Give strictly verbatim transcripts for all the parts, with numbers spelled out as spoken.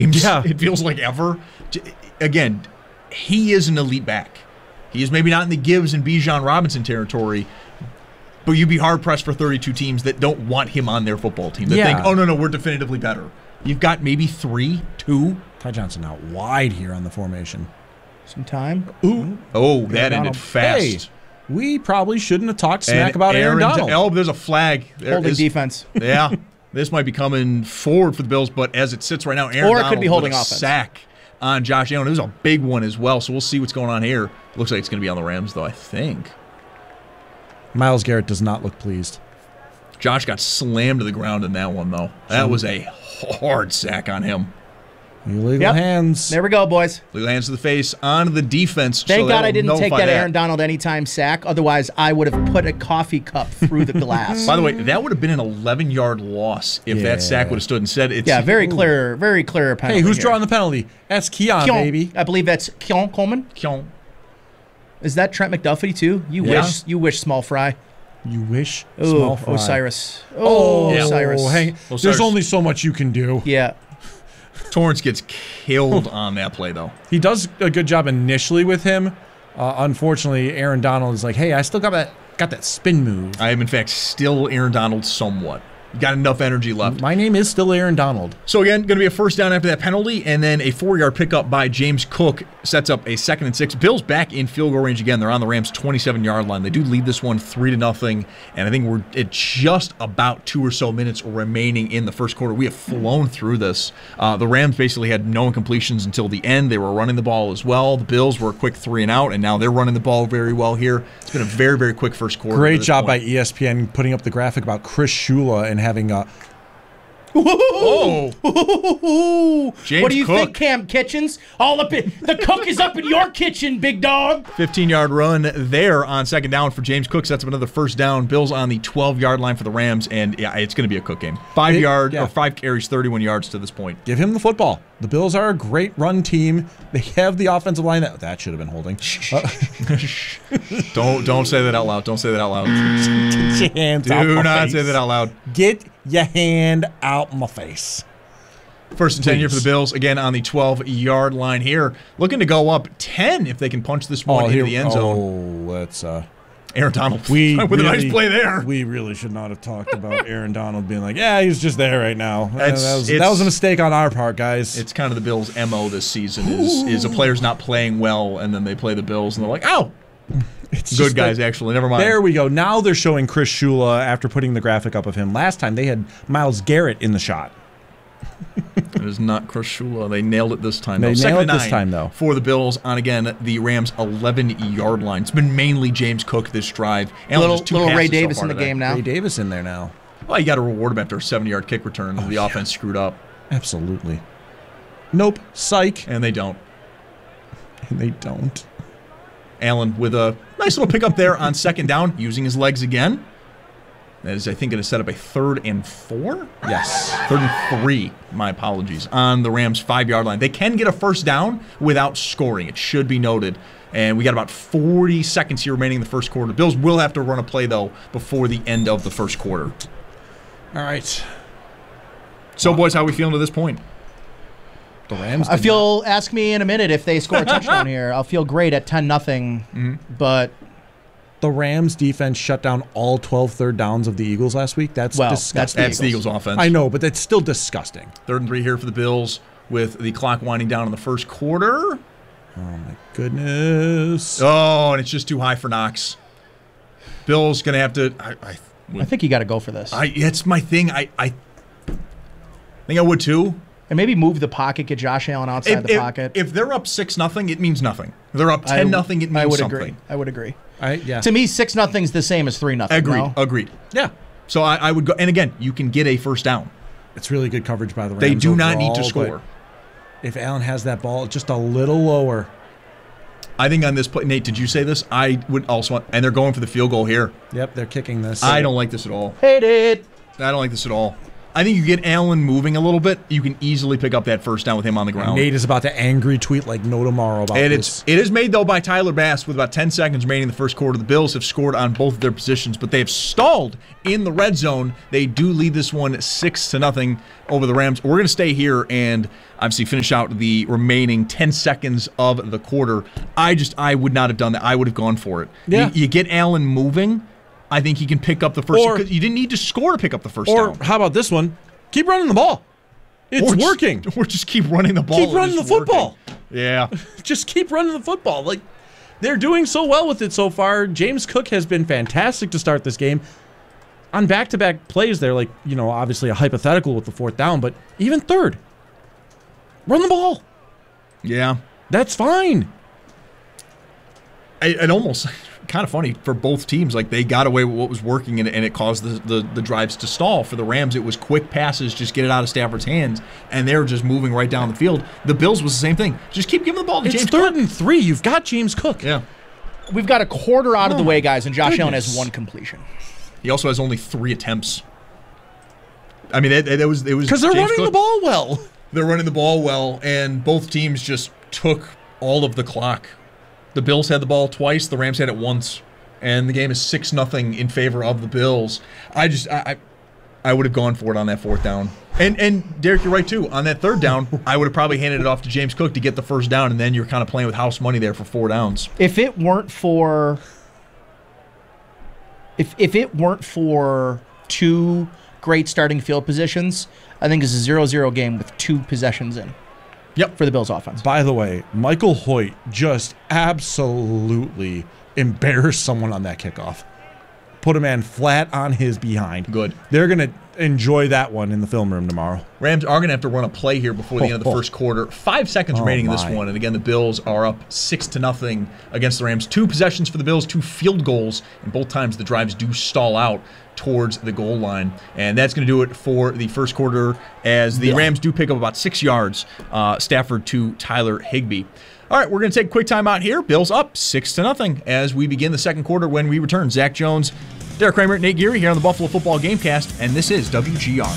Yeah. It feels like ever. Again, he is an elite back. He is maybe not in the Gibbs and Bijan Robinson territory, but you'd be hard-pressed for thirty-two teams that don't want him on their football team, that Yeah. think, oh, no, no, we're definitively better. You've got maybe three, two. Ty Johnson out wide here on the formation. Some time. Ooh. Oh, that Donald. ended fast. Hey, we probably shouldn't have talked smack And about Aaron, Donald. Oh, there's a flag. There Holding is- defense. Yeah. This might be coming forward for the Bills, but as it sits right now, Aaron Or it Donald could be holding with a offense. sack on Josh Allen. It was a big one as well, so we'll see what's going on here. Looks like it's going to be on the Rams, though, I think. Myles Garrett does not look pleased. Josh got slammed to the ground in that one, though. That was a hard sack on him. Illegal Yep. hands. There we go, boys. Legal hands to the face on the defense. Thank so God that'll I didn't take nullify that Aaron Donald anytime sack. Otherwise, I would have put a coffee cup through the glass. By the way, that would have been an eleven-yard loss if Yeah. that sack would have stood. Instead, it's yeah, very clear, very clear penalty. Hey, who's here. drawing the penalty? That's Keon, Keon. baby. I believe that's Keon Coleman. Kyong. Is that Trent McDuffie too? You Yeah. wish, you wish, small fry. You wish. Oh, Small fry. Osiris. Oh, Yeah. Osiris. Oh, hang, Osiris. There's only so much you can do. Yeah. Torrance gets killed on that play, though. He does a good job initially with him. Uh, unfortunately, Aaron Donald is like, hey, I still got that got that spin move. I am, in fact, still Aaron Donald somewhat. Got enough energy left. My name is still Aaron Donald. So, again, going to be a first down after that penalty, and then a four-yard pickup by James Cook sets up a second and six. Bills back in field goal range again. They're on the Rams' twenty-seven-yard line. They do lead this one three to nothing, and I think we're at just about two or so minutes remaining in the first quarter. We have flown through this. Uh, the Rams basically had no incompletions until the end. They were running the ball as well. The Bills were a quick three and out, and now they're running the ball very well here. It's been a very, very quick first quarter. to Great this job point. by E S P N putting up the graphic about Chris Shula and having a. Oh! James What do you Cook. think, Cam Kitchens? All up in the cook is up in your kitchen, big dog. fifteen-yard run there on second down for James Cook. Sets up another first down. Bills on the twelve-yard line for the Rams, and yeah, it's going to be a Cook game. Five It- yard yeah. or five carries, thirty-one yards to this point. Give him the football. The Bills are a great run team. They have the offensive line that that should have been holding. Uh, Don't don't say that out loud. Don't say that out loud. get your hands out Do my not face. say that out loud. Get your hand out my face. First and ten here for the Please. Bills. Again on the twelve-yard line here, looking to go up ten if they can punch this one into the end zone. Oh, let's. Uh, Aaron Donald we with really, a nice play there. We really should not have talked about Aaron Donald being like, yeah, he's just there right now. Uh, It's- that, was, it's- that was a mistake on our part, guys. It's kind of the Bills' M O this season is is a player's not playing well, and then they play the Bills, and they're like, oh, It's good just guys, that- actually. Never mind. There we go. Now they're showing Chris Shula after putting the graphic up of him. Last time they had Myles Garrett in the shot. It is not Chris Shula. They nailed it this time. They though. nailed Second it and this nine time, though. For the Bills on, again, the Rams' eleven-yard line. It's been mainly James Cook this drive. Allen Little, just two little Ray passes so Davis far in the today. game now. Ray Davis in there now. Well, you got to reward him after a seventy-yard kick return. Oh, the yeah. offense screwed up, Absolutely. Nope. Psych. and they don't. And they don't. Allen with a nice little pickup there on second down, using his legs again. That is, I think, going to set up a third and four? Yes. Third and three, my apologies, on the Rams' five-yard line. They can get a first down without scoring. It should be noted. And we got about forty seconds here remaining in the first quarter. The Bills will have to run a play, though, before the end of the first quarter. All right. So, boys, how are we feeling to this point? The Rams. I did feel. Ask me in a minute if they score a touchdown here. I'll feel great at ten nothing. Mm-hmm. But the Rams defense shut down all twelve third downs of the Eagles last week. That's Well, that's disgusting. the That's the Eagles' offense. I know, but that's still disgusting. Third and three here for the Bills with the clock winding down in the first quarter. Oh, my goodness. Oh, and it's just too high for Knox. Bills going to have to... I, I, I think you got to go for this. I, it's my thing. I, I think I would, too. and maybe move the pocket, get Josh Allen outside If, the if, pocket. if they're up six nothing, it means nothing. If they're up I- ten nothing, it means I would something. agree. I would agree. I, yeah. To me, six nothing's the same as three nothing. Agreed. No? Agreed. yeah. So I, I would go. And again, you can get a first down. It's really good coverage by the Rams. They do not need to overall, score. but If Allen has that ball just a little lower. I think on this play, Nate, did you say this? I would also want, and they're going for the field goal here. Yep, they're kicking this. I don't like this at all. Hate it. I don't like this at all. I think you get Allen moving a little bit, you can easily pick up that first down with him on the ground. Nate is about to angry tweet like no tomorrow about and this. It's, it is made, though, by Tyler Bass with about ten seconds remaining in the first quarter. The Bills have scored on both of their positions, but they have stalled in the red zone. They do lead this one six to nothing over the Rams. We're going to stay here and obviously finish out the remaining ten seconds of the quarter. I just, I would not have done that. I would have gone for it. Yeah. You, you get Allen moving, I think he can pick up the first. Or, you didn't need to score to pick up the first or down. Or how about this one? Keep running the ball. It's or working. Just, or just keep running the ball. Keep running the football. Working. Yeah. Just keep running the football. Like, they're doing so well with it so far. James Cook has been fantastic to start this game. On back-to-back plays, they're like, you know, obviously a hypothetical with the fourth down, but even third. Run the ball. Yeah. That's fine. It, it almost kind of funny for both teams. Like, they got away with what was working, and, and it caused the, the, the drives to stall. For the Rams, it was quick passes, just get it out of Stafford's hands, and they were just moving right down the field. The Bills was the same thing. Just keep giving the ball to it's James Cook. It's third Cook. and three. You've got James Cook. Yeah. We've got a quarter out oh of the way, guys, and Josh goodness. Allen has one completion. He also has only three attempts. I mean, that, that was it was because they're James running Cook. the ball well. They're running the ball well, and both teams just took all of the clock. The Bills had the ball twice. The Rams had it once, and the game is six nothing in favor of the Bills. I just I I, I would have gone for it on that fourth down. And and Derek, you're right too. On that third down, I would have probably handed it off to James Cook to get the first down, and then you're kind of playing with house money there for four downs. If it weren't for if if it weren't for two great starting field positions, I think it's a zero zero game with two possessions in. Yep. For the Bills offense. By the way, Michael Hoyt just absolutely embarrassed someone on that kickoff. Put a man flat on his behind. Good. They're going to enjoy that one in the film room tomorrow. Rams are going to have to run a play here before the oh, end of the oh. first quarter. Five seconds oh, remaining in this my. one. And again, the Bills are up six to nothing against the Rams. Two possessions for the Bills, two field goals. And both times the drives do stall out towards the goal line. And that's going to do it for the first quarter as the yeah. Rams do pick up about six yards. Uh, Stafford to Tyler Higbee. All right, we're going to take a quick time out here. Bills up six to nothing as we begin the second quarter when we return. Zach Jones, Derek Kramer, Nate Geary here on the Buffalo Football Gamecast, and this is W G R.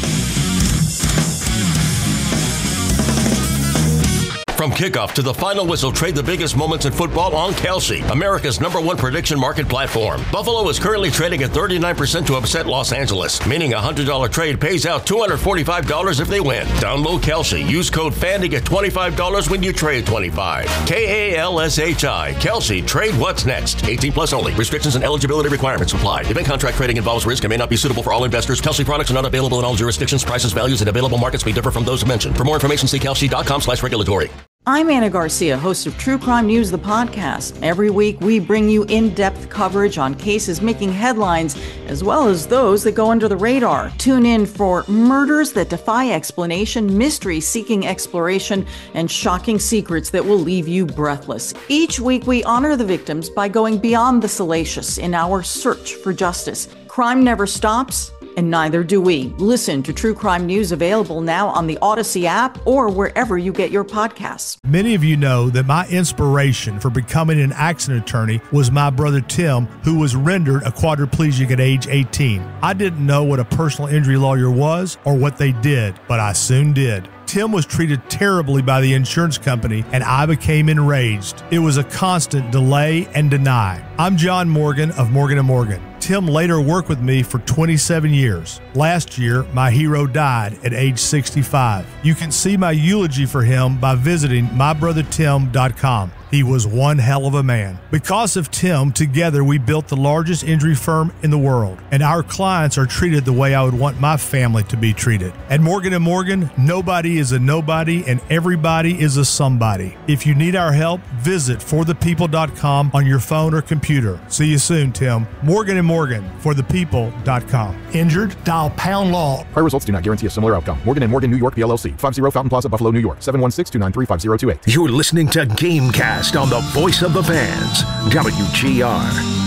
From kickoff to the final whistle, trade the biggest moments in football on Kelsey, America's number one prediction market platform. Buffalo is currently trading at thirty-nine percent to upset Los Angeles, meaning a one hundred dollars trade pays out two hundred forty-five dollars if they win. Download Kelsey. Use code F A N to get twenty-five dollars when you trade twenty-five dollars. K A L S H I. Kelsey. Trade what's next. eighteen plus only. Restrictions and eligibility requirements apply. Event contract trading involves risk and may not be suitable for all investors. Kelsey products are not available in all jurisdictions. Prices, values, and available markets may differ from those mentioned. For more information, see kelsey.com slash regulatory. I'm Anna Garcia, host of True Crime News, the podcast. Every week, we bring you in-depth coverage on cases making headlines, as well as those that go under the radar. Tune in for murders that defy explanation, mysteries seeking exploration, and shocking secrets that will leave you breathless. Each week, we honor the victims by going beyond the salacious in our search for justice. Crime never stops, and neither do we. Listen to True Crime News, available now on the Odyssey app or wherever you get your podcasts. Many of you know that my inspiration for becoming an accident attorney was my brother Tim, who was rendered a quadriplegic at age eighteen. I didn't know what a personal injury lawyer was or what they did, but I soon did. Tim was treated terribly by the insurance company, and I became enraged. It was a constant delay and deny. I'm John Morgan of Morgan and Morgan. Tim later worked with me for twenty-seven years. Last year, my hero died at age sixty-five. You can see my eulogy for him by visiting my brother tim dot com. He was one hell of a man. Because of Tim, together we built the largest injury firm in the world, and our clients are treated the way I would want my family to be treated. At Morgan and Morgan, nobody is a nobody and everybody is a somebody. If you need our help, visit for the people dot com on your phone or computer. See you soon, Tim. Morgan and Morgan, for the people dot com. Injured? Dial pound law. Prior results do not guarantee a similar outcome. Morgan and Morgan, New York, P L L C. five oh Fountain Plaza, Buffalo, New York. seven one six, two nine three, five zero two eight. You're listening to Gamecast on the voice of the fans, W G R.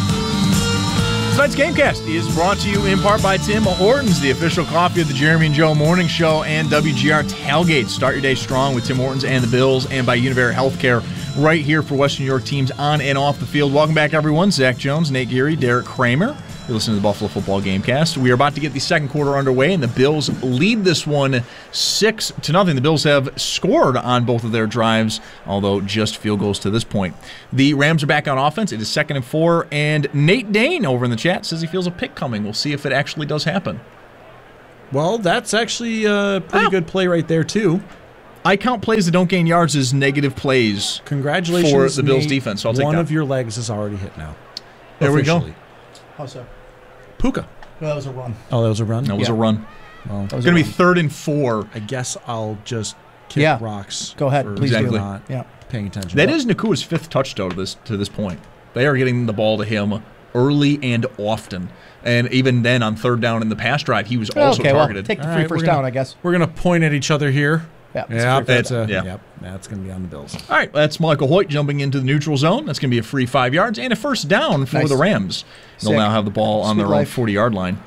Tonight's Gamecast is brought to you in part by Tim Hortons, the official coffee of the Jeremy and Joe Morning Show, and W G R Tailgate. Start your day strong with Tim Hortons and the Bills, and by Univera Healthcare, right here for Western New York teams on and off the field. Welcome back, everyone. Zach Jones, Nate Geary, Derek Kramer. You listen to the Buffalo Football Gamecast. We are about to get the second quarter underway, and the Bills lead this one six to nothing. The Bills have scored on both of their drives, although just field goals to this point. The Rams are back on offense. It is second and four, and Nate Dane over in the chat says he feels a pick coming. We'll see if it actually does happen. Well, that's actually a pretty Oh. good play right there, too. I count plays that don't gain yards as negative plays. Congratulations for the Bills Nate. defense. So I'll take One that. of your legs is already hit now. There we go. Officially. How so? Puka. No, that was a run. Oh, that was a run? That was Yeah. a run. Well, That was It's going a to be run. third and four. I guess I'll just kick Yeah. rocks. Go ahead, for please do. Exactly. not Yeah. paying attention. That is Nakua's fifth touchdown to this to this point. They are getting the ball to him early and often. And even then, on third down in the pass drive, he was also okay, targeted. well, take the All free right, first we're gonna- down, I guess. We're going to point at each other here. Yeah, it's Yeah, free that's first a, down. Yeah. yep, that's going to be on the Bills. All right, that's Michael Hoyt jumping into the neutral zone. That's going to be a free five yards and a first down for Nice. the Rams. They'll Sick. now have the ball on Sweet their own life. forty-yard line.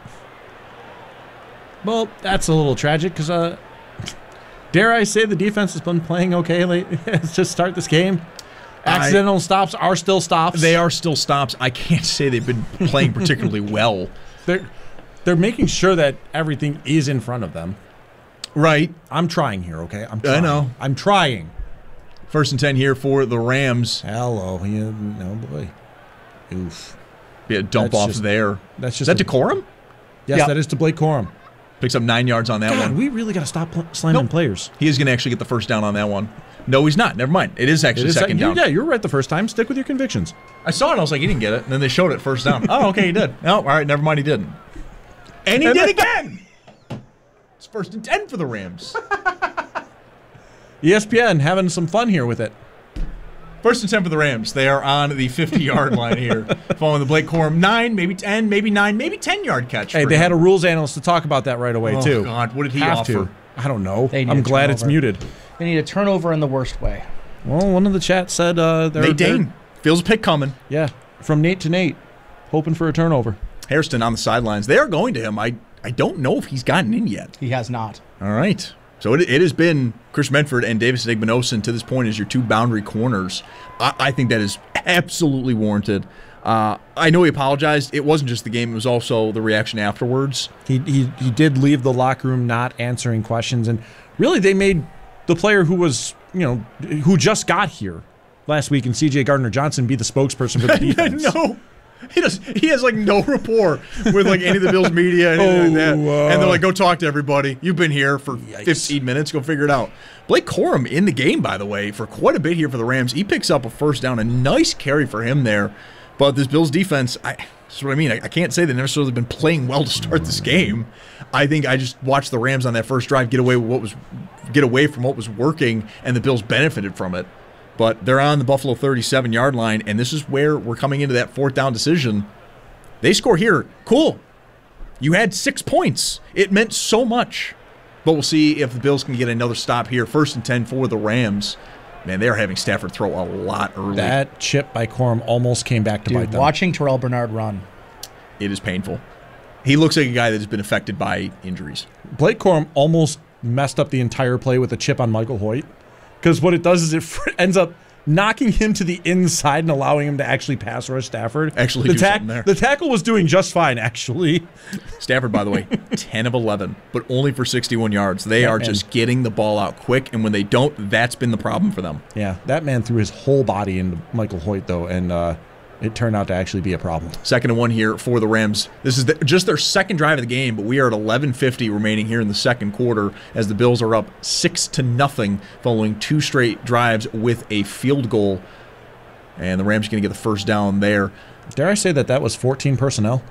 Well, that's a little tragic because, uh, dare I say, the defense has been playing okay late to start this game. Accidental stops are still stops. They are still stops. I can't say they've been playing particularly well. They're, they're making sure that everything is in front of them. Right. I'm trying here, okay? I'm I trying. know. I'm trying. First and ten here for the Rams. Hello. Yeah, no, boy. Oof. Be a dump That's off just- there. That's Is just that a- decorum? Yes, Yeah. that is to Blake Corum. Picks up nine yards on that God, one. we really got to stop pl- slamming Nope. players. He is going to actually get the first down on that one. No, he's not. Never mind. It is actually It is second you- down. Yeah, you were right the first time. Stick with your convictions. I saw it. I was like, he didn't get it. And then they showed it first down. Oh, okay, he did. Oh, all right. Never mind. He didn't. And he did again. It's first and ten for the Rams. E S P N having some fun here with it. First and ten for the Rams. They are on the fifty-yard line here, following the Blake Corum nine, maybe ten, maybe nine, maybe ten-yard catch. Hey, for they him. had a rules analyst to talk about that right away, Oh, too. God. What did he Have offer? to. I don't know. They need I'm a glad it's turnover. muted. They need a turnover in the worst way. Well, one of the chat said uh, they're, Nate they're- Dane feels a pick coming. Yeah, from Nate to Nate, hoping for a turnover. Hairston on the sidelines. They are going to him. I, I don't know if he's gotten in yet. He has not. All right. So it, it has been Chris Medford and Davis Igbinosin to this point as your two boundary corners. I, I think that is absolutely warranted. Uh, I know he apologized. It wasn't just the game. It was also the reaction afterwards. He, he he did leave the locker room not answering questions, and really they made the player who was you know who just got here last week, and C J Gardner Johnson, be the spokesperson for the defense. No. He does. He has like no rapport with like any of the Bills media and anything like that. Oh, uh, and they're like, "Go talk to everybody. You've been here for Yikes. fifteen minutes. Go figure it out." Blake Corum in the game, by the way, for quite a bit here for the Rams. He picks up a first down, a nice carry for him there. But this Bills defense, I, that's what I mean. I, I can't say they've necessarily been playing well to start this game. I think I just watched the Rams on that first drive get away with what was get away from what was working, and the Bills benefited from it. But they're on the Buffalo thirty-seven-yard line, and this is where we're coming into that fourth down decision. They score here. Cool. You had six points. It meant so much. But we'll see if the Bills can get another stop here. First and ten for the Rams. Man, they're having Stafford throw a lot early. That chip by Corum almost came back to bite Dude, them. watching Terrell Bernard run. It is painful. He looks like a guy that has been affected by injuries. Blake Corum almost messed up the entire play with a chip on Michael Hoyt, because what it does is it fr- ends up knocking him to the inside and allowing him to actually pass rush Stafford. Actually the do something there. The tackle was doing just fine, actually. Stafford, by the way, ten of eleven, but only for sixty-one yards. They Yeah, are man. just getting the ball out quick, and when they don't, that's been the problem for them. Yeah, that man threw his whole body into Michael Hoyt, though, and uh, it turned out to actually be a problem. Second and one here for the Rams. This is the, just their second drive of the game, but we are at eleven fifty remaining here in the second quarter as the Bills are up six to nothing following two straight drives with a field goal. And the Rams are going to get the first down there. Dare I say that that was fourteen personnel?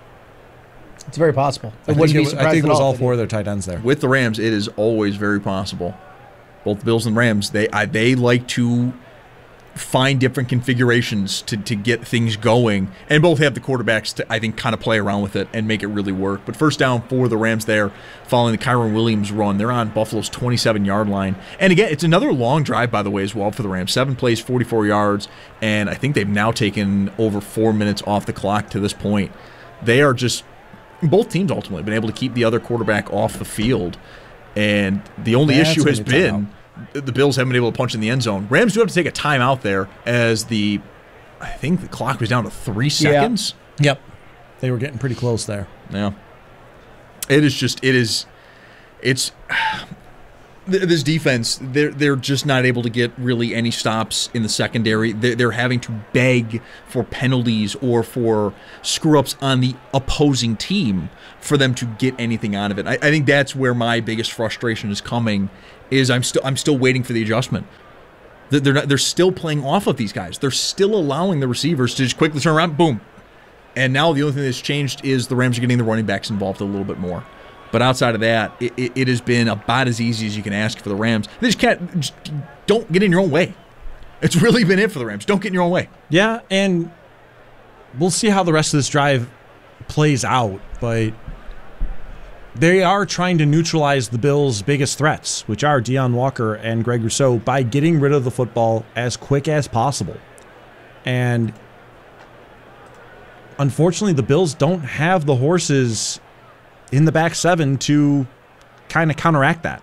It's very possible. I think wouldn't it be was, I surprised think it at was all if four they of their tight ends there. With the Rams, it is always very possible. Both the Bills and Rams, they I, they like to find different configurations to, to get things going, and both have the quarterbacks to, I think, kind of play around with it and make it really work. But first down for the Rams there, following the Kyron Williams run. They're on Buffalo's twenty-seven-yard line. And again, it's another long drive, by the way, as well for the Rams. Seven plays, forty-four yards, and I think they've now taken over four minutes off the clock to this point. They are just, both teams ultimately, been able to keep the other quarterback off the field. And the only That's issue gonna has be a been the Bills haven't been able to punch in the end zone. Rams do have to take a timeout there as the, I think the clock was down to three seconds. Yep. They were getting pretty close there. Yeah. It is just, it is, it's, this defense, they're, they're just not able to get really any stops in the secondary. They're, they're having to beg for penalties or for screw-ups on the opposing team for them to get anything out of it. I, I think that's where my biggest frustration is coming, is I'm still I'm still waiting for the adjustment. They're, not, they're still playing off of these guys. They're still allowing the receivers to just quickly turn around, boom. And now the only thing that's changed is the Rams are getting the running backs involved a little bit more. But outside of that, it, it, it has been about as easy as you can ask for the Rams. They just can't, just don't get in your own way. It's really been it for the Rams. Don't get in your own way. Yeah, and we'll see how the rest of this drive plays out, but they are trying to neutralize the Bills' biggest threats, which are Deion Walker and Greg Rousseau, by getting rid of the football as quick as possible. And unfortunately, the Bills don't have the horses in the back seven to kind of counteract that.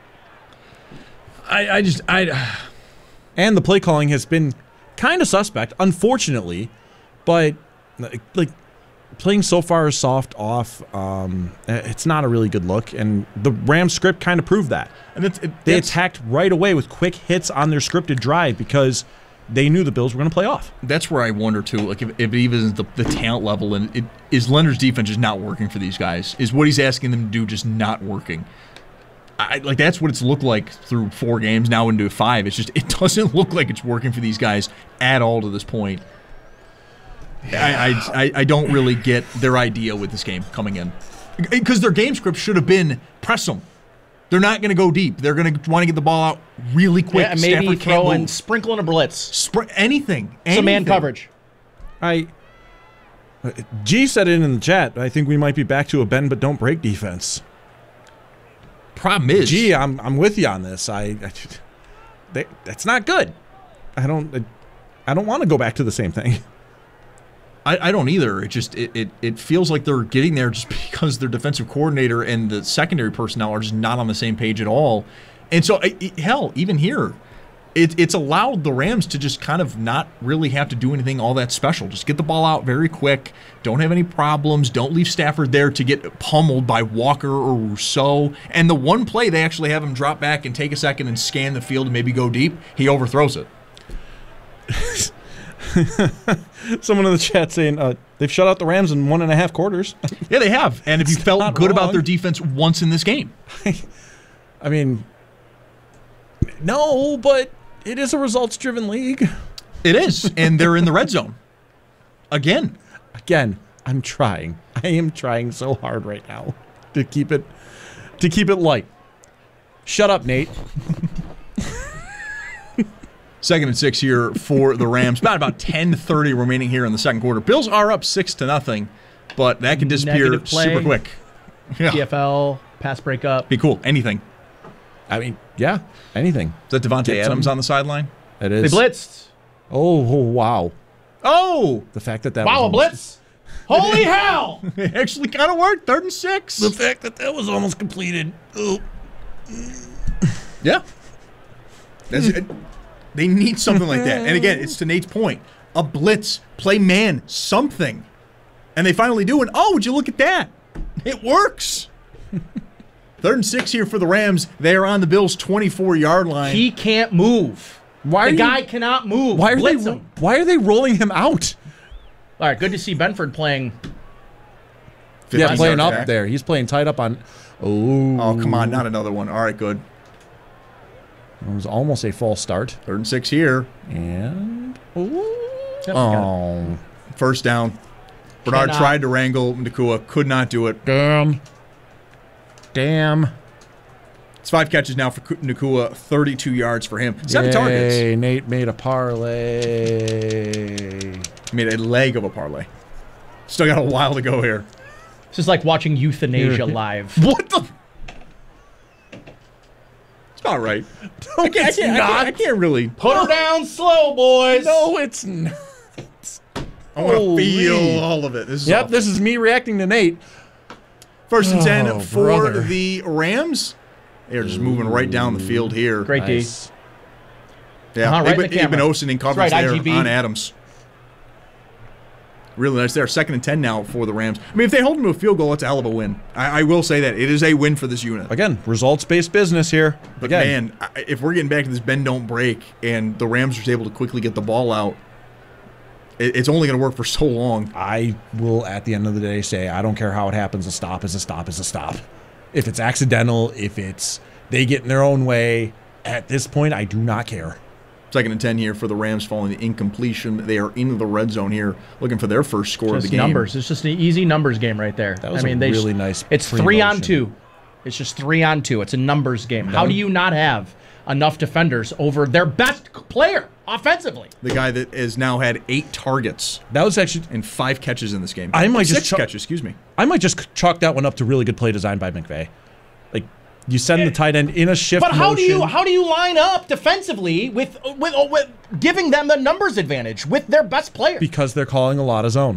I, I just, I, and the play calling has been kind of suspect, unfortunately, but like playing so far soft off, um, it's not a really good look, and the Rams script kind of proved that. And it's, it, they attacked right away with quick hits on their scripted drive because they knew the Bills were going to play off. That's where I wonder, too, like if, if it even is the, the talent level, and it, is Leonard's defense just not working for these guys? Is what he's asking them to do just not working? I, like that's what it's looked like through four games, now into five. It's just, it doesn't look like it's working for these guys at all to this point. I, I, I don't really get their idea with this game coming in. Because their game script should have been press them. They're not going to go deep. They're going to want to get the ball out really quick. Yeah, maybe Stafford throw can't in, move. sprinkle in a blitz. Spr- anything. anything. Some man coverage. I G said it in the chat. I think we might be back to a bend but don't break defense. Problem is, G, I'm I'm with you on this. I, I they, that's not good. I don't I don't want to go back to the same thing. I, I don't either. It just it, it it feels like they're getting there just because their defensive coordinator and the secondary personnel are just not on the same page at all. And so, it, hell, even here, it, it's allowed the Rams to just kind of not really have to do anything all that special. Just get the ball out very quick. Don't have any problems. Don't leave Stafford there to get pummeled by Walker or Rousseau. And the one play they actually have him drop back and take a second and scan the field and maybe go deep, he overthrows it. Someone in the chat saying uh, they've shut out the Rams in one and a half quarters. Yeah, they have. And if you felt good wrong. about their defense once in this game. I mean, no, but it is a results-driven league. It is, and they're in the red zone. Again. Again, I'm trying. I am trying so hard right now to keep it to keep it light. Shut up, Nate. Second and six here for the Rams. About about ten thirty remaining here in the second quarter. Bills are up six to nothing, but that can disappear super quick. Yeah. P F L, pass breakup. Be cool. Anything. I mean, yeah, anything. Is that Devontae Get Adams some. on the sideline? It is. They blitzed. Oh, oh, wow. Oh! The fact that that wow, was a blitz? Holy hell! It actually kind of worked. Third and six. The fact that that was almost completed. Oh. Yeah. That's it. They need something like that. And again, it's to Nate's point. A blitz, play man, something. And they finally do it. Oh, would you look at that? It works. Third and six here for the Rams. They are on the Bills' twenty-four-yard line. He can't move. Why the are guy you, cannot move. Why are Blitz they him. Why are they rolling him out? All right, good to see Benford playing. Yeah, playing up back. there. He's playing tight up on. Oh. Oh, come on, not another one. All right, good. It was almost a false start. Third and six here. And ooh. Yep, Oh. First down. Bernard Cannot. tried to wrangle Nakua, could not do it. Damn. Damn. It's five catches now for Nakua, thirty-two yards for him. Seven Yay, targets. Nate made a parlay. Made a leg of a parlay. Still got a while to go here. This is like watching euthanasia live. What the? It's about right. No, I can't, it's I can't, I not. can't, I can't really. Put her down slow, boys. No, it's not. I want to Holy. feel all of it. This is Yep, awful. this is me reacting to Nate. First and ten Oh, for brother. the Rams. They're just moving right down the field here. Great Nice. Yeah, Uh-huh, right they've in been, the they've been camera. Osen in coverage right, there I G B. on Adams. Really nice there. Second and ten now for the Rams. I mean, if they hold them to a field goal, it's a hell of a win. I, I will say that. It is a win for this unit. Again, results-based business here. But, Again. man, I, if we're getting back to this bend, don't break, and the Rams are able to quickly get the ball out, it, it's only going to work for so long. I will, at the end of the day, say I don't care how it happens. A stop is a stop is a stop. If it's accidental, if it's they get in their own way, at this point, I do not care. Second and ten here for the Rams following the incompletion. They are into the red zone here, looking for their first score just of the game. Numbers. It's just an easy numbers game right there. That was I mean, a they really just, nice. It's three on two. It's just three on two. It's a numbers game. How do you not have enough defenders over their best player offensively? The guy that has now had eight targets. That was actually and five catches in this game. I might Six just ch- catches. Excuse me. I might just chalk that one up to really good play design by McVay. Like you send the tight end in a shift. But how motion. do you how do you line up defensively with with with giving them the numbers advantage with their best player? Because they're calling a lot of zone.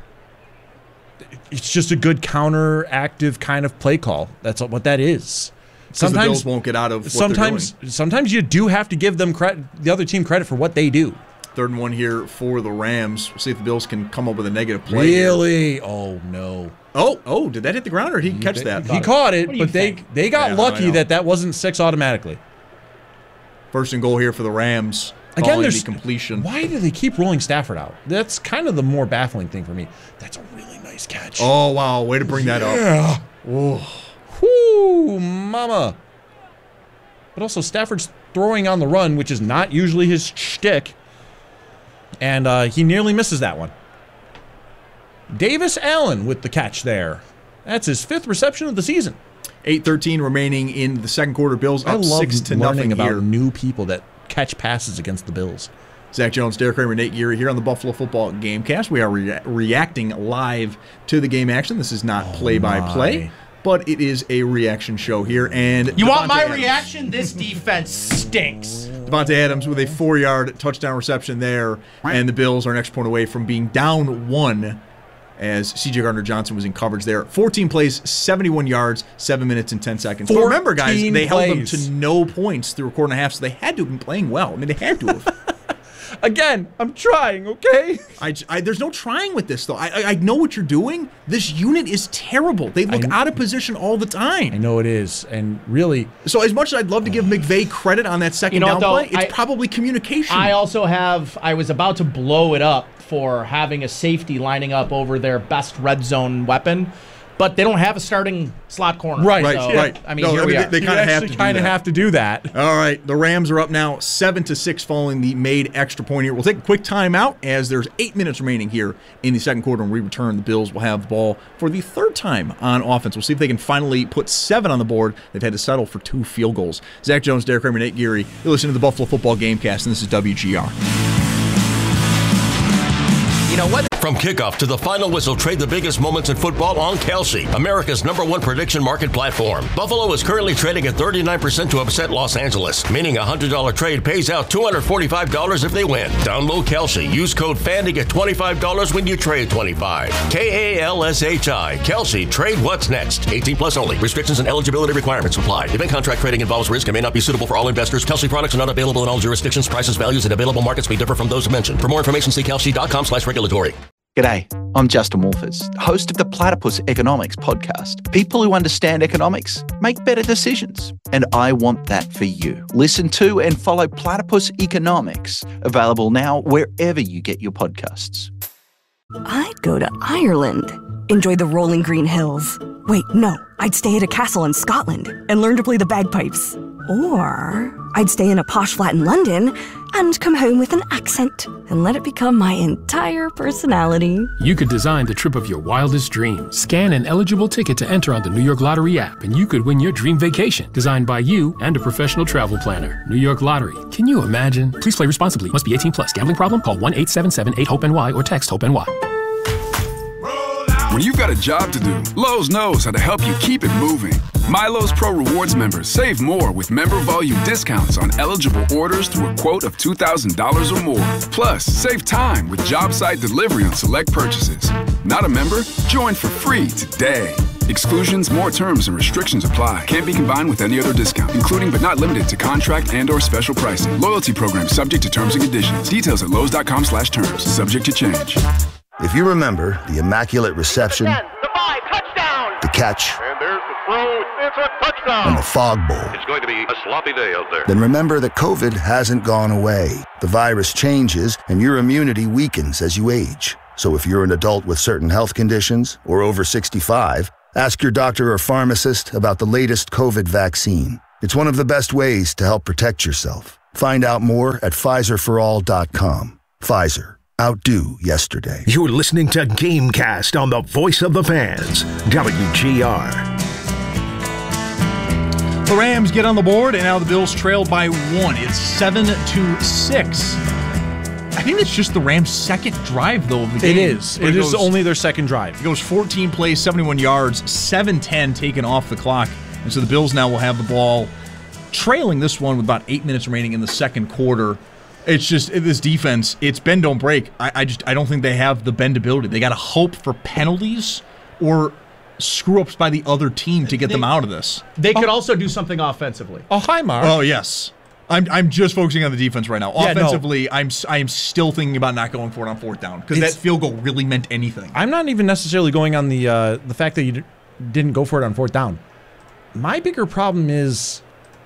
It's just a good counter-active kind of play call. That's what that is. Sometimes the Bills won't get out of what sometimes, they're doing. Sometimes you do have to give them credit, the other team credit for what they do. Third and one here for the Rams. We'll see if the Bills can come up with a negative play. Really? Here. Oh no. Oh, oh! Did that hit the ground or did he catch he, that? He caught it, but they think? they got Yeah, lucky that that wasn't six automatically. First and goal here for the Rams. Again, there's the completion. Why do they keep rolling Stafford out? That's kind of the more baffling thing for me. That's a really nice catch. Oh wow! Way to bring that yeah. up. Oh. Whoo, mama. But also Stafford's throwing on the run, which is not usually his shtick. And uh, he nearly misses that one. Davis Allen with the catch there. That's his fifth reception of the season. eight thirteen remaining in the second quarter. Bills I up love six to learning nothing about here. new people that catch passes against the Bills. Zach Jones, Derek Kramer, Nate Geary here on the Buffalo Football Gamecast. We are re- reacting live to the game action. This is not play-by-play, my. but it is a reaction show here. And You Devontae want my Adams. reaction? This defense stinks. Devontae Adams with a four-yard touchdown reception there, and the Bills are an extra point away from being down one as C J Gardner-Johnson was in coverage there. fourteen plays, seventy-one yards, seven minutes and ten seconds. But remember, guys, they held them to no points through a quarter and a half, so they had to have been playing well. I mean, they had to have. Again, I'm trying, okay? I, I, there's no trying with this, though. I, I, I know what you're doing. This unit is terrible. They look I, out of position all the time. I know it is, and really... So as much as I'd love to give McVay credit on that second You know down what, though? play, it's I- probably communication. I also have, I was about to blow it up for having a safety lining up over their best red zone weapon, but they don't have a starting slot corner. Right, right, So, right. I mean, No, here I we mean, are. they- they You kinda have actually to do kind of that. have to do that. All right, the Rams are up now seven to six following the made extra point here. We'll take a quick timeout as there's eight minutes remaining here in the second quarter. When we return, the Bills will have the ball for the third time on offense. We'll see if they can finally put seven on the board. They've had to settle for two field goals. Zach Jones, Derek Kramer, Nate Geary. You're listening to the Buffalo Football Gamecast, and this is W G R. You know what? From kickoff to the final whistle, trade the biggest moments in football on Kelsey, America's number one prediction market platform. Buffalo is currently trading at thirty-nine percent to upset Los Angeles, meaning a one hundred dollars trade pays out two hundred forty-five dollars if they win. Download Kelsey. Use code F A N to get twenty-five dollars when you trade twenty-five dollars. K A L S H I. Kelsey. Trade what's next. eighteen plus only. Restrictions and eligibility requirements apply. Event contract trading involves risk and may not be suitable for all investors. Kelsey products are not available in all jurisdictions. Prices, values, and available markets may differ from those mentioned. For more information, see kelsey.com slash regulatory. G'day, I'm Justin Wolfers, host of the Platypus Economics podcast. People who understand economics make better decisions, and I want that for you. Listen to and follow Platypus Economics, available now wherever you get your podcasts. I'd go to Ireland, enjoy the rolling green hills. Wait, no, I'd stay at a castle in Scotland and learn to play the bagpipes. Or I'd stay in a posh flat in London and come home with an accent and let it become my entire personality. You could design the trip of your wildest dreams. Scan an eligible ticket to enter on the New York Lottery app, and you could win your dream vacation, designed by you and a professional travel planner. New York Lottery. Can you imagine? Please play responsibly. Must be eighteen plus. Gambling problem? Call one eight seven seven eight hope N Y or text HOPE-NY. When you've got a job to do, Lowe's knows how to help you keep it moving. MyLowe's Pro Rewards members save more with member volume discounts on eligible orders through a quote of two thousand dollars or more. Plus, save time with job site delivery on select purchases. Not a member? Join for free today. Exclusions, more terms, and restrictions apply. Can't be combined with any other discount, including but not limited to contract and or special pricing. Loyalty program subject to terms and conditions. Details at lowes.com slash terms. Subject to change. If you remember the immaculate reception, the five, touchdown, the catch, and there's the throw, it's a touchdown, and the fog bowl, it's going to be a sloppy day out there. Then remember that COVID hasn't gone away. The virus changes, and your immunity weakens as you age. So if you're an adult with certain health conditions or over sixty-five, ask your doctor or pharmacist about the latest COVID vaccine. It's one of the best ways to help protect yourself. Find out more at Pfizer for all dot com. Pfizer. Outdo yesterday. You're listening to Gamecast on the Voice of the Fans, W G R. The Rams get on the board, and now the Bills trail by one. It's seven to six. I think it's just the Rams' second drive, though, of the game. It is. It, it is only their second drive. It goes fourteen plays, seventy-one yards, seven ten taken off the clock. And so the Bills now will have the ball trailing this one with about eight minutes remaining in the second quarter. It's just, this defense, it's bend, don't break. I, I just, I don't think they have the bendability. They got to hope for penalties or screw-ups by the other team to get they, them out of this. They could oh. also do something offensively. Oh, hi, Mark. Oh, yes. I'm I'm just focusing on the defense right now. Yeah, Offensively, no. I'm I'm still thinking about not going for it on fourth down because that field goal really meant anything. I'm not even necessarily going on the uh, the fact that you d- didn't go for it on fourth down. My bigger problem is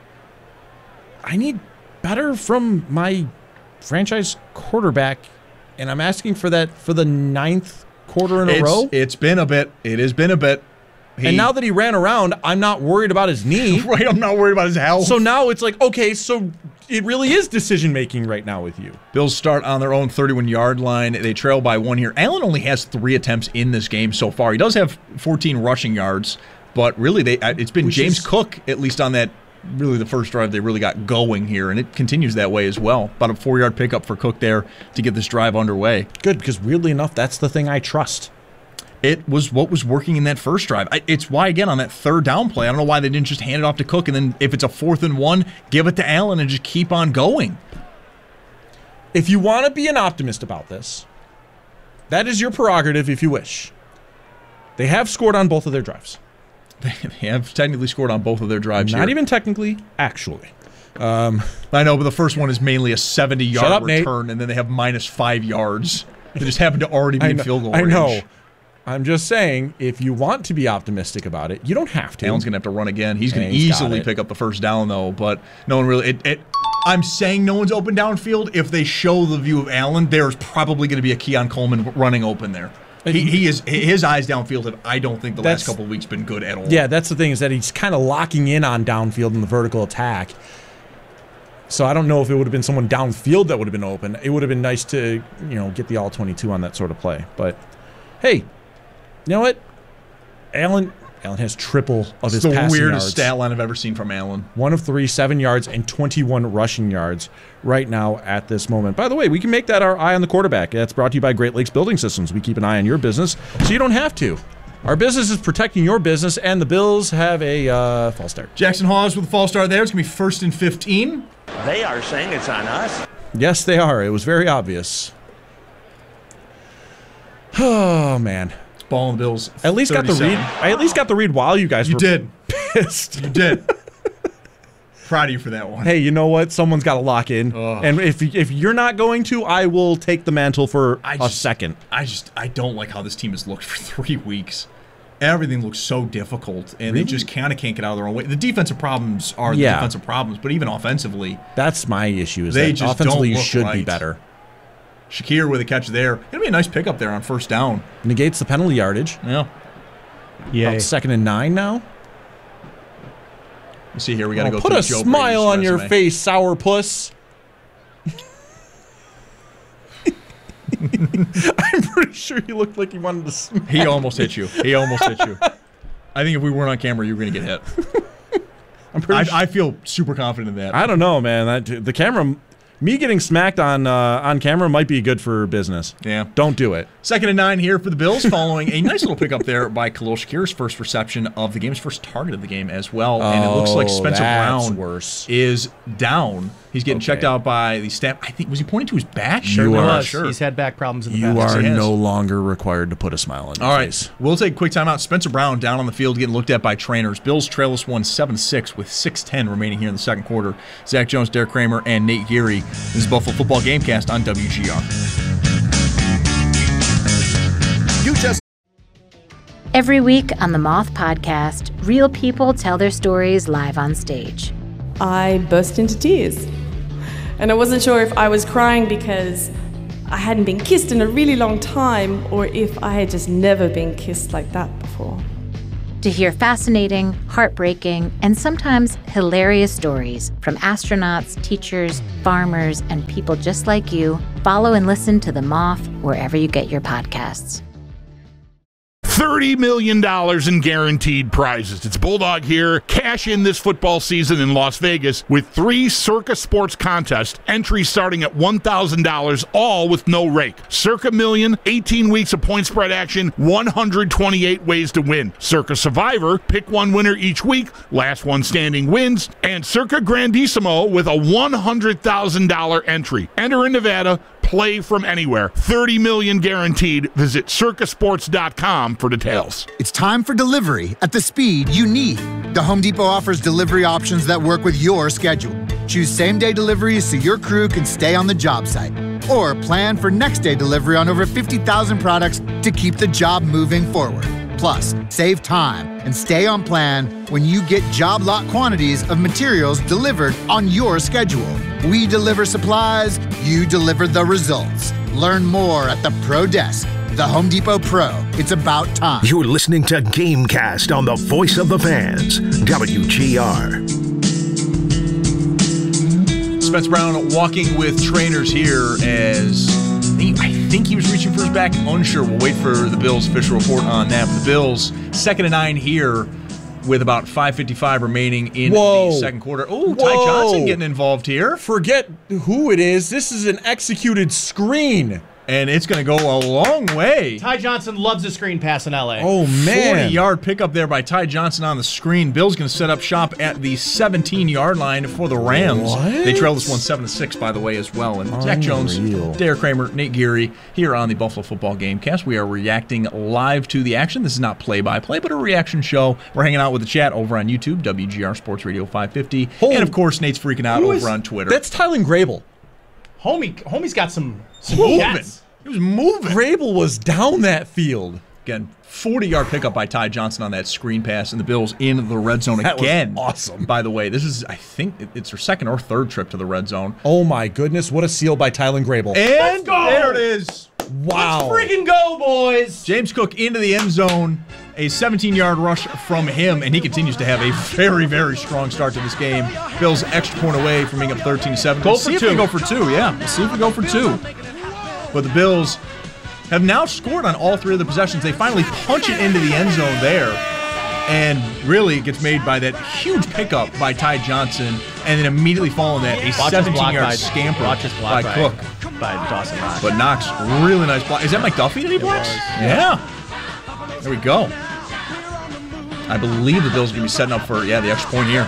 I need better from my franchise quarterback, and I'm asking for that for the ninth quarter in a it's, row. It's been a bit. It has been a bit. He, and now that he ran around, I'm not worried about his knee. Right, I'm not worried about his health. So now it's like, okay, so it really is decision-making right now with you. Bills start on their own thirty-one-yard line. They trail by one here. Allen only has three attempts in this game so far. He does have fourteen rushing yards, but really they it's been Which James is, Cook, at least on that, really the first drive they really got going here, and it continues that way as well. About a four-yard pickup for Cook there to get this drive underway. Good, because weirdly enough, that's the thing I trust. It was what was working in that first drive. It's why, again, on that third down play, I don't know why they didn't just hand it off to Cook, and then if it's a fourth and one, give it to Allen and just keep on going. If you want to be an optimist about this, that is your prerogative if you wish. They have scored on both of their drives. They have technically scored on both of their drives Not here. even technically, actually. Um, I know, but the first one is mainly a seventy-yard up, return, Nate. and then they have minus five yards. They just happen to already be in field goal range. I know. I'm just saying, if you want to be optimistic about it, you don't have to. Allen's going to have to run again. He's going to he's easily pick up the first down, though, but no one really... It, it, I'm saying no one's open downfield. If they show the view of Allen, there's probably going to be a Keon Coleman running open there. He, he is His eyes downfield have, I don't think, the last couple of weeks been good at all. Yeah, that's the thing, is that he's kind of locking in on downfield in the vertical attack. So I don't know if it would have been someone downfield that would have been open. It would have been nice to, you know, get the all twenty-two on that sort of play. But, hey... You know what? Allen Allen has triple of his passing yards. It's the weirdest stat line I've ever seen from Allen. One of three, seven yards, and twenty-one rushing yards right now at this moment. By the way, we can make that our eye on the quarterback. That's brought to you by Great Lakes Building Systems. We keep an eye on your business, so you don't have to. Our business is protecting your business, and the Bills have a uh, false start. Jackson Hawes with a false start there. It's going to be first and fifteen. They are saying it's on us. Yes, they are. It was very obvious. Oh, man. Ball on the Bills. At least got the read. I at least got the read while you guys you were did. pissed. You did. Proud of you for that one. Hey, you know what? Someone's got to lock in. Ugh. And if if you're not going to, I will take the mantle for I a just, second. I just I don't like how this team has looked for three weeks. Everything looks so difficult, and really? they just kind of can't get out of their own way. The defensive problems are the yeah. defensive problems, but even offensively, that's my issue. Is they that just offensively don't you look should right. be better. Shakir with a catch there. It'll be a nice pickup there on first down. Negates the penalty yardage. Yeah. Yeah. About second and nine now. Let's see here. We got to oh, go put through a Joe smile Brady's on your resume. face, sourpuss. I'm pretty sure he looked like he wanted to smack. He almost hit you. He almost hit you. I think if we weren't on camera, you were going to get hit. I'm pretty I, sure. I feel super confident in that. I don't know, man. That, the camera... Me getting smacked on uh, on camera might be good for business. Yeah. Don't do it. Second and nine here for the Bills, following a nice little pickup there by Khalil Shakir's first reception of the game, his first target of the game as well. And it looks like Oh, Spencer that's Brown worse. is down. He's getting Okay. checked out by the staff. I think, was he pointing to his back? You Sure are- was. Sure. He's had back problems in the You past. are Yes, he has. no longer required to put a smile on your All right, face. we'll take a quick timeout. Spencer Brown down on the field getting looked at by trainers. Bills trail this one seven six with six ten remaining here in the second quarter. Zach Jones, Derek Kramer, and Nate Geary. This is Buffalo Football Gamecast on W G R. Every week on the Moth Podcast, real people tell their stories live on stage. I burst into tears. And I wasn't sure if I was crying because I hadn't been kissed in a really long time or if I had just never been kissed like that before. To hear fascinating, heartbreaking, and sometimes hilarious stories from astronauts, teachers, farmers, and people just like you, follow and listen to The Moth wherever you get your podcasts. thirty million dollars in guaranteed prizes. It's Bulldog here. Cash in this football season in Las Vegas with three Circa Sports contests. Entries starting at one thousand dollars, all with no rake. Circa Million, eighteen weeks of point spread action, one hundred twenty-eight ways to win. Circa Survivor, pick one winner each week, last one standing wins. And Circa Grandissimo with a one hundred thousand dollars entry. Enter in Nevada, play from anywhere. thirty million dollars guaranteed. Visit circa sports dot com for details. It's time for delivery at the speed you need. The Home Depot offers delivery options that work with your schedule. Choose same-day deliveries so your crew can stay on the job site. Or plan for next-day delivery on over fifty thousand products to keep the job moving forward. Plus, save time and stay on plan when you get job lot quantities of materials delivered on your schedule. We deliver supplies, you deliver the results. Learn more at the Pro Desk. The Home Depot Pro. It's about time. You're listening to Gamecast on the Voice of the Fans, W G R. Spence Brown walking with trainers here as he, I think he was reaching for his back. Unsure. We'll wait for the Bills' official report on that. But the Bills, second and nine here with about five fifty-five remaining in Whoa. the second quarter. Oh, Ty Johnson getting involved here. Forget who it is. This is an executed screen. And it's going to go a long way. Ty Johnson loves a screen pass in L A. Oh, man. forty-yard pickup there by Ty Johnson on the screen. Bill's going to set up shop at the seventeen-yard line for the Rams. What? They trail this one seven to six, by the way, as well. And Zach Jones, Derek Kramer, Nate Geary here on the Buffalo Football Gamecast. We are reacting live to the action. This is not play-by-play, but a reaction show. We're hanging out with the chat over on YouTube, W G R Sports Radio five fifty. Holy, and, of course, Nate's freaking out over is, on Twitter. That's Tylen Grable. Homie, homie's got some, some moving. jets. He was moving. Grable was down that field. Again, forty-yard pickup by Ty Johnson on that screen pass, and the Bills in the red zone that again. Was awesome. By the way, this is, I think, it's their second or third trip to the red zone. Oh, my goodness. What a seal by Tylen Grable. And there it is. Wow. Let's freaking go, boys. James Cook into the end zone. A seventeen-yard rush from him, and he continues to have a very, very strong start to this game. Bills extra point away from being up thirteen to seven. Go Let's for see two. if we go for two, yeah. Let's see if we go for two. But the Bills have now scored on all three of the possessions. They finally punch it into the end zone there. And really, it gets made by that huge pickup by Ty Johnson, and then immediately following that, a seventeen-yard scamper by, by Cook. By Dawson Knox. But Knox, really nice block. Is that McDuffie that he blocks? Yeah. There we go. I believe the Bills are going to be setting up for, yeah, the extra point here.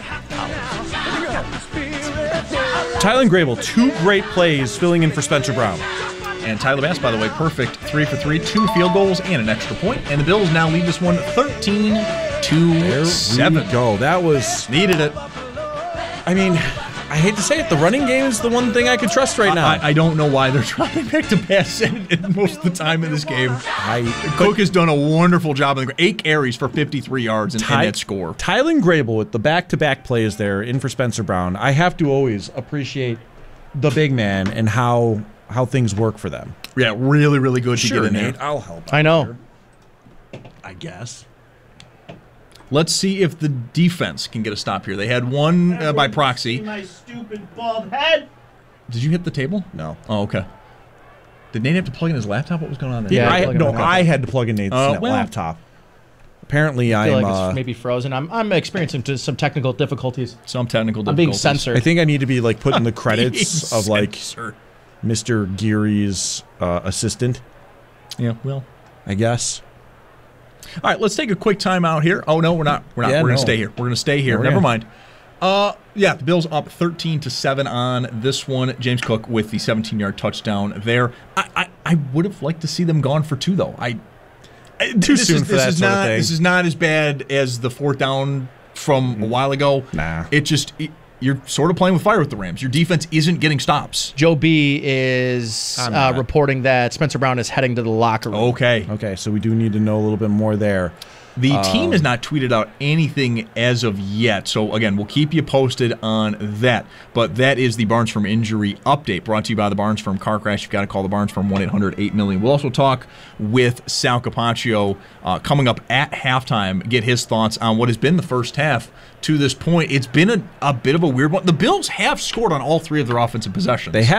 Tylen Grable, two great plays filling in for Spencer Brown. And Tyler Bass, by the way, perfect three for three, two field goals and an extra point. And the Bills now lead this one thirteen to seven. There we go. That was... Needed it. I mean, I hate to say it, the running game is the one thing I could trust right now. I, I don't know why they're trying back to pass in, in most of the time in this game. I, Cook has done a wonderful job. In the, eight carries for fifty-three yards in, Ty, in that score. Tylen Grable with the back-to-back plays there in for Spencer Brown. I have to always appreciate the big man and how how things work for them. Yeah, really, really good to sure, get in Nate, there. I'll help. I know. Here. I guess. Let's see if the defense can get a stop here. They had one uh, by proxy. My stupid bald head. Did you hit the table? No. Oh, okay. Did Nate have to plug in his laptop? What was going on there? Yeah, I, no, I had to plug in Nate's uh, well, laptop. Apparently, I feel I'm like uh, it's maybe frozen. I'm I'm experiencing t- some technical difficulties. Some technical difficulties. I'm being censored. I think I need to be like put in the credits of like censored. Mister Geary's uh, assistant. Yeah, well, I guess. All right, let's take a quick time out here. Oh no, we're not. We're not. Yeah, we're no. gonna stay here. We're gonna stay here. Yeah, Never gonna... mind. Uh, yeah, the Bills up thirteen to seven on this one. James Cook with the seventeen-yard touchdown there. I, I, I would have liked to see them gone for two though. I too this soon is, for this that is sort not, of thing. This is not as bad as the fourth down from a while ago. Nah. It just it, you're sort of playing with fire with the Rams. Your defense isn't getting stops. Joe B is uh, reporting that Spencer Brown is heading to the locker room. Okay. Okay, so we do need to know a little bit more there. The um, team has not tweeted out anything as of yet. So, again, we'll keep you posted on that. But that is the Barnes Firm Injury Update, brought to you by the Barnes Firm Car Crash. You've got to call the Barnes Firm, one eight hundred eight million. We'll also talk with Sal Capaccio uh, coming up at halftime, get his thoughts on what has been the first half to this point. It's been a, a bit of a weird one. The Bills have scored on all three of their offensive possessions. They have.